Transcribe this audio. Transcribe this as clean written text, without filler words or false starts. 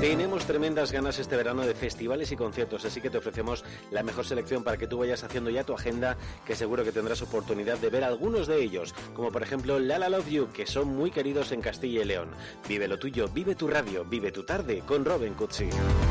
Tenemos tremendas ganas este verano de festivales y conciertos, así que te ofrecemos la mejor selección para que tú vayas haciendo ya tu agenda, que seguro que tendrás oportunidad de ver algunos de ellos, como por ejemplo La La Love You, que son muy queridos en Castilla y León. Vive lo tuyo, vive tu radio, vive tu tarde con Robin Cutsi.